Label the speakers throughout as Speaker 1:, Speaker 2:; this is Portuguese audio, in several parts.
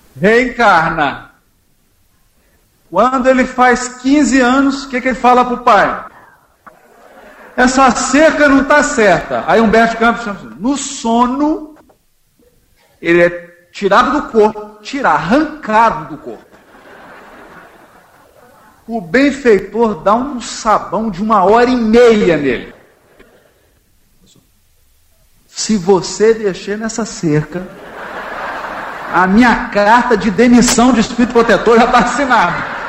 Speaker 1: reencarna. Quando ele faz 15 anos, o que ele fala para o pai? Essa cerca não está certa. Aí Humberto de Campos chama assim, no sono, ele é tirado do corpo, arrancado do corpo. O benfeitor dá um sabão de 1h30 nele. Se você mexer nessa cerca, a minha carta de demissão de espírito protetor já está assinada.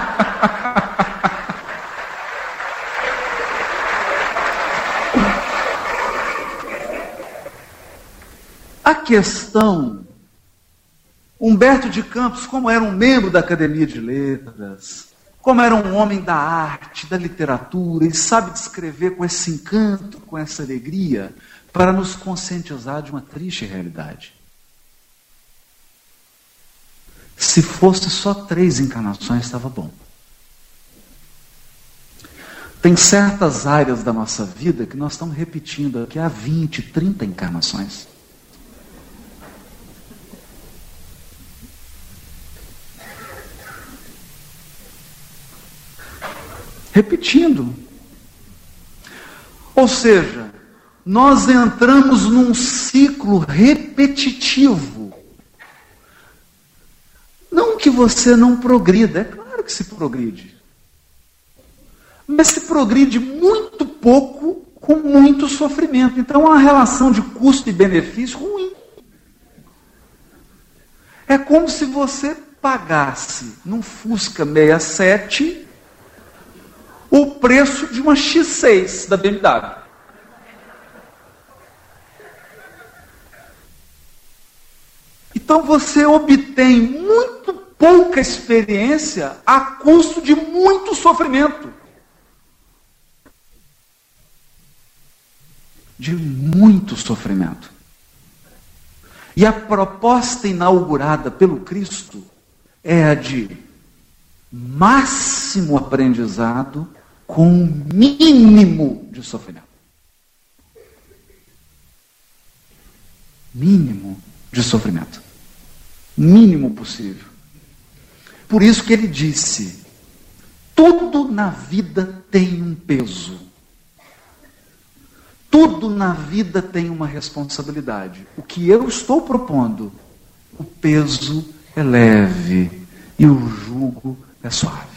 Speaker 1: A questão, Humberto de Campos, como era um membro da Academia de Letras, como era um homem da arte, da literatura, ele sabe descrever com esse encanto, com essa alegria, para nos conscientizar de uma triste realidade. Se fosse só 3 encarnações, estava bom. Tem certas áreas da nossa vida que nós estamos repetindo aqui há 20, 30 encarnações. Repetindo. Ou seja, nós entramos num ciclo repetitivo. Não que você não progrida, é claro que se progride. Mas se progride muito pouco com muito sofrimento. Então é uma relação de custo e benefício ruim. É como se você pagasse num Fusca 67 o preço de uma X6 da BMW. Então você obtém muito pouca experiência a custo de muito sofrimento. De muito sofrimento. E a proposta inaugurada pelo Cristo é a de máximo aprendizado com o mínimo de sofrimento. Mínimo de sofrimento. Mínimo possível. Por isso que ele disse, tudo na vida tem um peso. Tudo na vida tem uma responsabilidade. O que eu estou propondo, o peso é leve e o jugo é suave.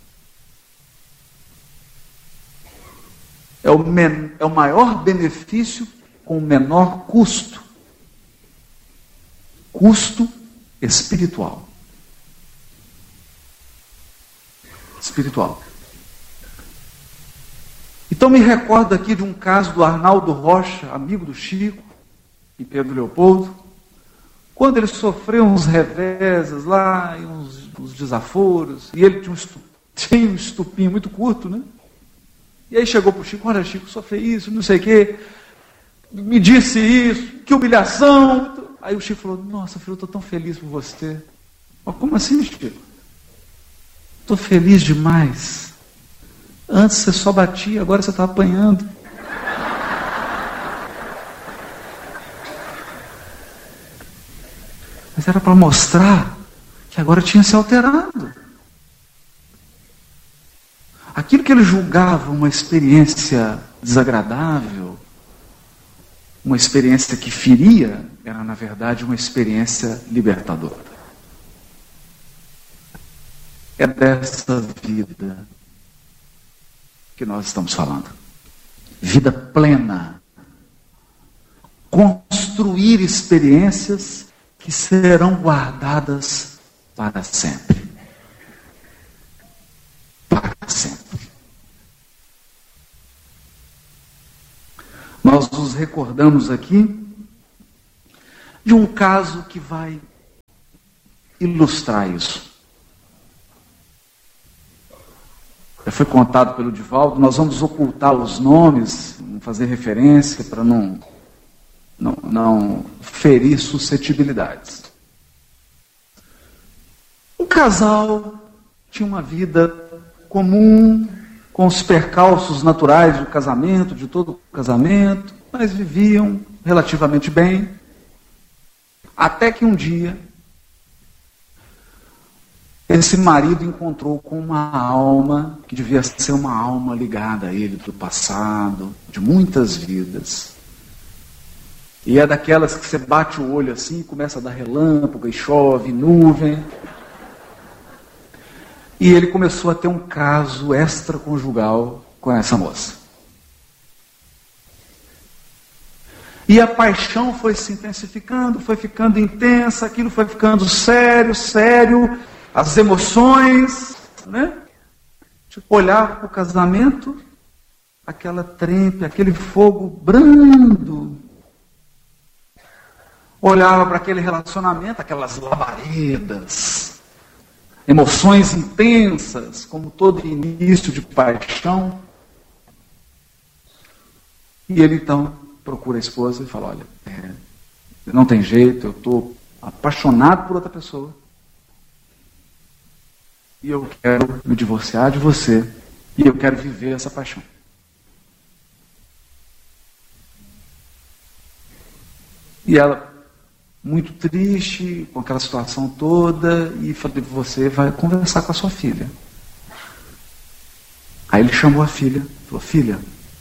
Speaker 1: É o maior benefício com o menor custo. Custo espiritual. Espiritual. Então me recordo aqui de um caso do Arnaldo Rocha, amigo do Chico e Pedro Leopoldo, quando ele sofreu uns reveses lá, e uns desaforos, e ele tinha um estupinho muito curto, né? E aí chegou para o Chico, olha Chico, sofri isso, não sei o quê, me disse isso, que humilhação. Aí o Chico falou, nossa filho, eu estou tão feliz por você. Mas como assim, Chico? Estou feliz demais. Antes você só batia, agora você está apanhando. Mas era para mostrar que agora tinha se alterado. Aquilo que ele julgava uma experiência desagradável, uma experiência que feria, era na verdade uma experiência libertadora. É dessa vida que nós estamos falando. Vida plena. Construir experiências que serão guardadas para sempre. Para sempre. Nós nos recordamos aqui de um caso que vai ilustrar isso. Já foi contado pelo Divaldo, nós vamos ocultar os nomes, não fazer referência para não ferir suscetibilidades. Um casal tinha uma vida comum, com os percalços naturais do casamento, de todo casamento, mas viviam relativamente bem, até que um dia esse marido encontrou com uma alma que devia ser uma alma ligada a ele do passado, de muitas vidas. E é daquelas que você bate o olho assim e começa a dar relâmpago, e chove, nuvem. E ele começou a ter um caso extraconjugal com essa moça. E a paixão foi se intensificando, foi ficando intensa, aquilo foi ficando sério, as emoções, né? Tipo, olhava para o casamento, aquela trempe, aquele fogo brando. Olhava para aquele relacionamento, aquelas labaredas, emoções intensas, como todo início de paixão. E ele então procura a esposa e fala, olha, não tem jeito, eu estou apaixonado por outra pessoa. E eu quero me divorciar de você. E eu quero viver essa paixão. E ela, muito triste com aquela situação toda, e falou, você vai conversar com a sua filha. Aí ele chamou a filha, falou, filha,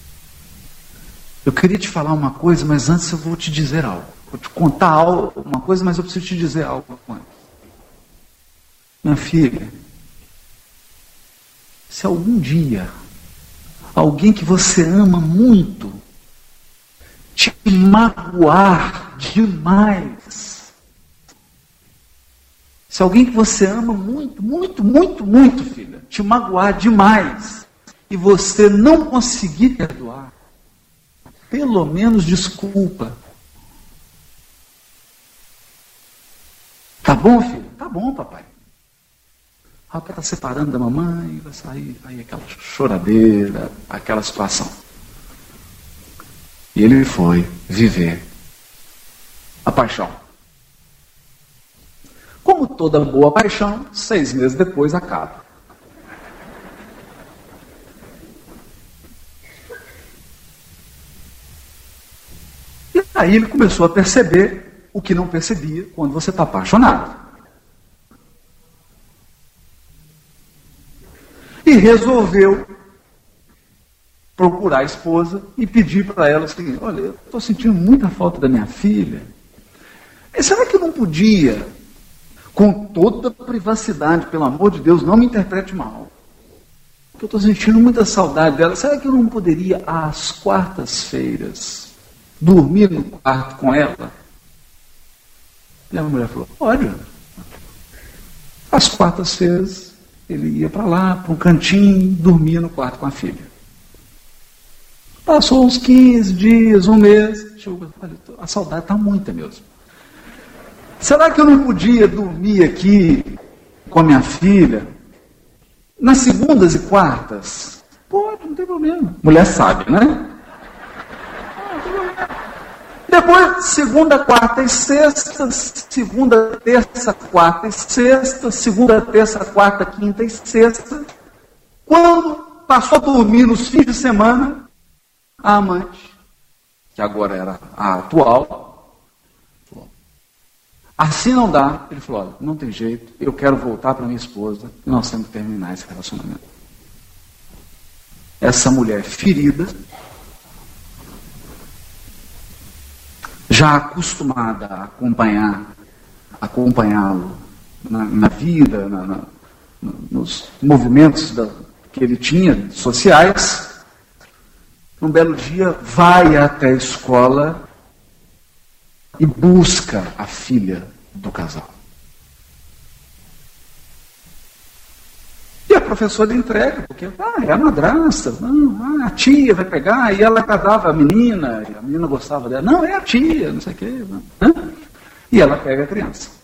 Speaker 1: eu queria te falar uma coisa, mas antes eu vou te dizer algo. Vou te contar algo, uma coisa, mas eu preciso te dizer algo antes. Minha filha, se algum dia alguém que você ama muito te magoar demais, se alguém que você ama muito, filha, te magoar demais, e você não conseguir perdoar, pelo menos desculpa. Tá bom, filho? Tá bom, papai. O rapaz está separando da mamãe, vai sair aí aquela choradeira, aquela situação. E ele foi viver a paixão. Como toda boa paixão, 6 meses depois acaba. E aí ele começou a perceber o que não percebia quando você está apaixonado. E resolveu procurar a esposa e pedir para ela assim, olha, eu estou sentindo muita falta da minha filha. E será que eu não podia, com toda a privacidade, pelo amor de Deus, não me interprete mal, porque eu estou sentindo muita saudade dela, será que eu não poderia, às quartas-feiras, dormir no quarto com ela? E a mulher falou, pode. Às quartas-feiras, ele ia para lá, para um cantinho, dormia no quarto com a filha. Passou uns 15 dias, um mês. A saudade está muita mesmo. Será que eu não podia dormir aqui com a minha filha nas segundas e quartas? Pode, não tem problema. Mulher sabe, né? Depois, segunda, quarta e sexta, segunda, terça, quarta e sexta, segunda, terça, quarta, quinta e sexta. Quando passou a dormir nos fins de semana, a amante, que agora era a atual, falou, assim não dá. Ele falou, olha, não tem jeito, eu quero voltar para minha esposa e nós temos que terminar esse relacionamento. Essa mulher ferida, já acostumada a acompanhá-lo na vida, nos movimentos que ele tinha, sociais, um belo dia vai até a escola e busca a filha do casal. E a professora entrega, porque é a madrasta, não, a tia vai pegar, e ela agradava a menina gostava dela, não, é a tia, não sei o quê. Né? E ela pega a criança.